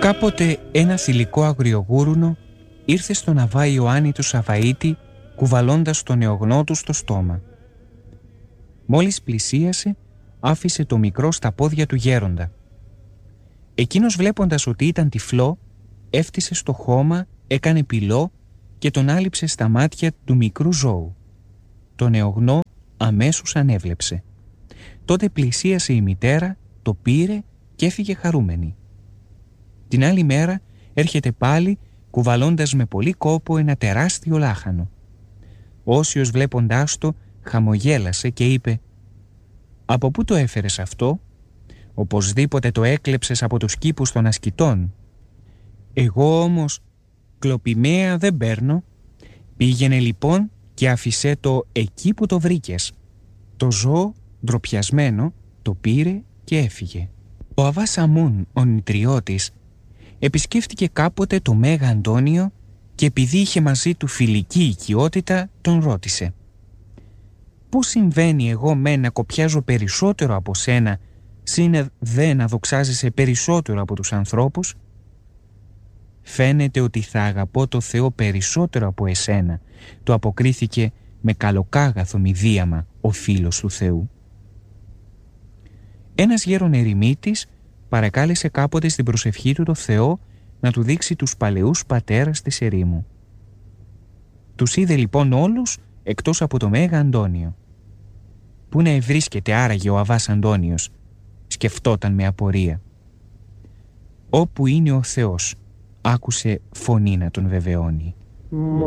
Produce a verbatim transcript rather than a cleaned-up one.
Κάποτε ένα θηλυκό αγριογούρουνο ήρθε στον Αβά Ιωάννη του Σαβαΐτη κουβαλώντας τον νεογνώ του στο στόμα. Μόλις πλησίασε, άφησε το μικρό στα πόδια του γέροντα. Εκείνος, βλέποντας ότι ήταν τυφλό, έφτισε στο χώμα, έκανε πυλό και τον άλυψε στα μάτια του μικρού ζώου. Το νεογνώ αμέσως ανέβλεψε. Τότε πλησίασε η μητέρα, το πήρε και έφυγε χαρούμενη. Την άλλη μέρα έρχεται πάλι κουβαλώντας με πολύ κόπο ένα τεράστιο λάχανο. Όσιος βλέποντάς το χαμογέλασε και είπε «Από πού το έφερες αυτό? Οπωσδήποτε το έκλεψες από τους κήπους των ασκητών». «Εγώ όμως κλοπημαία δεν παίρνω». «Πήγαινε λοιπόν και άφησέ το εκεί που το βρήκες». Το ζώο, ντροπιασμένο, το πήρε και έφυγε. Ο Αββά Σαμούν, ο νητριώτης, επισκέφτηκε κάποτε το Μέγα Αντώνιο και επειδή είχε μαζί του φιλική οικειότητα, τον ρώτησε «Πώς συμβαίνει εγώ με να κοπιάζω περισσότερο από σένα, σύνε δε να δοξάζεσαι περισσότερο από τους ανθρώπους?» «Φαίνεται ότι θα αγαπώ το Θεό περισσότερο από εσένα», το αποκρίθηκε με καλοκάγαθο μηδίαμα ο φίλος του Θεού. Ένας γέρον ερημίτης παρακάλεσε κάποτε στην προσευχή του το Θεό να του δείξει τους παλαιούς πατέρας της ερήμου. Τους είδε λοιπόν όλους εκτός από το Μέγα Αντώνιο. «Πού να ευρίσκεται άραγε ο Αββάς Αντώνιος?» σκεφτόταν με απορία. «Όπου είναι ο Θεός», άκουσε φωνή να τον βεβαιώνει.